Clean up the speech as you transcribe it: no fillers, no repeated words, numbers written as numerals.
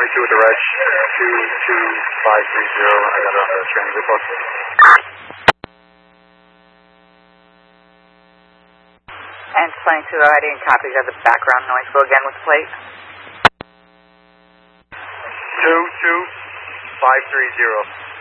22 with the reg, 22530. I got a transit report. And 22, I didn't copy of the background noise. Go again with the plate. 22530.